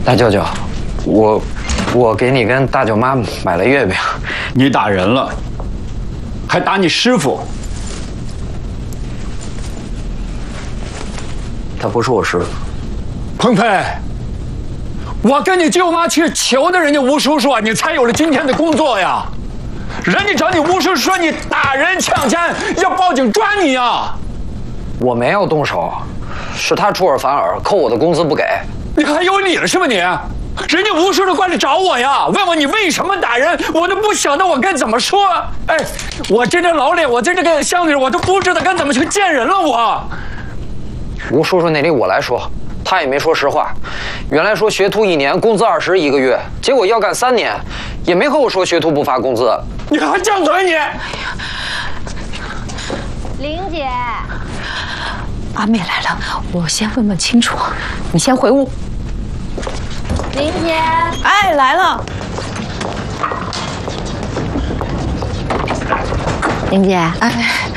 大舅舅，我给你跟大舅妈买了月饼。 你打人了，还打你师傅。 他不是我师傅。 鹏飞，我跟你舅妈去求的人家吴叔叔，你才有了今天的工作呀。人家找你吴叔叔说你打人抢钱，要报警抓你呀。 我没有动手，是他出尔反尔，扣我的工资不给。 你还有理了是吧你？人家吴叔叔过来找我呀，问我你为什么打人，我都不晓得我该怎么说。哎，我这张老脸，我在这个乡里，我都不知道该怎么去见人了我。 吴叔叔那里我来说，他也没说实话。原来说学徒1年工资20一个月，结果要干3年，也没和我说学徒不发工资。 你还犟嘴你！ 玲姐， 阿妹来了，我先问问清楚，你先回屋。 玲姐， 哎，来了。 玲姐， 哎，